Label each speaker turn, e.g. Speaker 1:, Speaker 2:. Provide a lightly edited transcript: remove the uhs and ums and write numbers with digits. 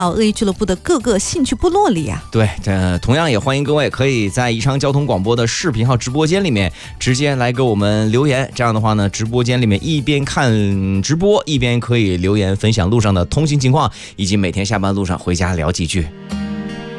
Speaker 1: 鳄鱼俱乐部的各个兴趣部落里啊。
Speaker 2: 对，同样也欢迎各位可以在宜昌交通广播的视频号直播间里面直接来给我们留言，这样的话呢，直播间里面一边看直播，一边可以留言分享路上的通行情况，以及每天下班路上回家聊几句。